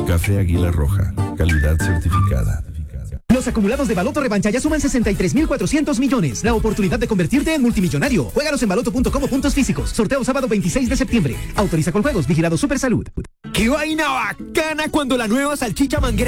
Café Águila Roja, calidad certificada. Los acumulados de Baloto Revancha ya suman 63.400 millones. La oportunidad de convertirte en multimillonario. Juégalos en baloto.com o puntos físicos. Sorteo sábado 26 de septiembre. Autoriza con juegos. Vigilado Supersalud. ¡Qué vaina bacana cuando la nueva salchicha Manguera